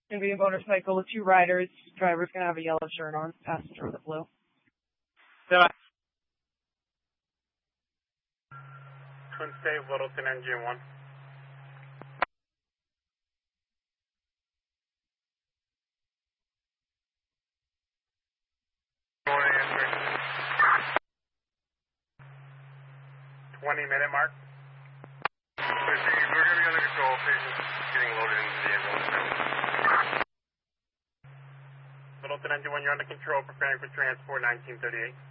Gonna be a motorcycle with 2 riders. Driver's gonna have a yellow shirt on. Passenger with a blue. Twin State, Littleton, Engine 1. Going answering. 20-minute mark. We're going to be under control. Patients getting loaded into the ambulance. Littleton, Engine 1, you're under control. Preparing for transport, 1938.